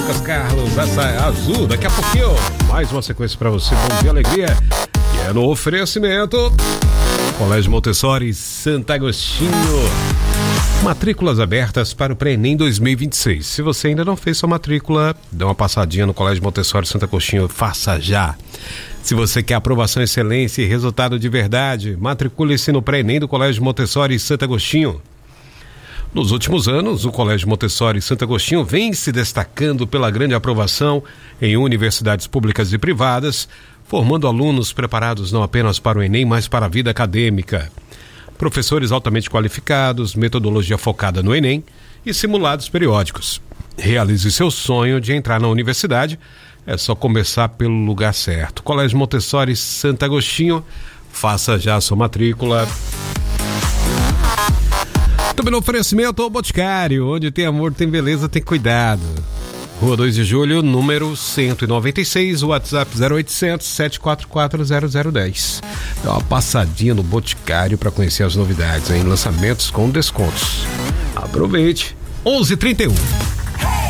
Lucas Carlos, da Saia Azul. Daqui a pouquinho, mais uma sequência para você. Bom dia, alegria. E é no oferecimento Colégio Montessori Santo Agostinho. Matrículas abertas para o pré-ENEM 2026. Se você ainda não fez sua matrícula, dê uma passadinha no Colégio Montessori Santo Agostinho, faça já. Se você quer aprovação, excelência e resultado de verdade, matricule-se no pré-ENEM do Colégio Montessori Santo Agostinho. Nos últimos anos, o Colégio Montessori Santo Agostinho vem se destacando pela grande aprovação em universidades públicas e privadas, formando alunos preparados não apenas para o ENEM, mas para a vida acadêmica. Professores altamente qualificados, metodologia focada no ENEM e simulados periódicos. Realize seu sonho de entrar na universidade, é só começar pelo lugar certo. Colégio Montessori Santo Agostinho, faça já a sua matrícula. Também no oferecimento ao Boticário, onde tem amor, tem beleza, tem cuidado. Rua 2 de Julho, número 196, WhatsApp 0800 744 0010. Dá uma passadinha no Boticário para conhecer as novidades, hein? Lançamentos com descontos. Aproveite. 11h31.